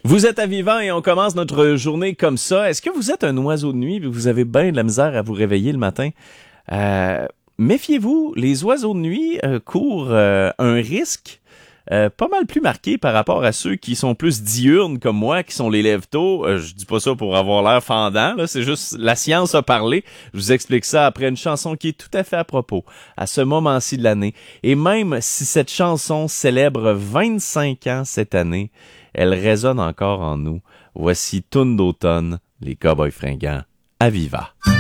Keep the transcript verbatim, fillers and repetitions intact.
Vous êtes à Vivant et on commence notre journée comme ça. Est-ce que vous êtes un oiseau de nuit et vous avez bien de la misère à vous réveiller le matin? Euh, méfiez-vous, les oiseaux de nuit euh, courent euh, un risque euh, pas mal plus marqué par rapport à ceux qui sont plus diurnes comme moi, qui sont les lève-tôt. Euh, je dis pas ça pour avoir l'air fendant, là, c'est juste la science a parlé. Je vous explique ça après une chanson qui est tout à fait à propos à ce moment-ci de l'année. Et même si cette chanson célèbre vingt-cinq ans cette année, elle résonne encore en nous. Voici Toune d'automne, les Cowboys fringants, à Viva.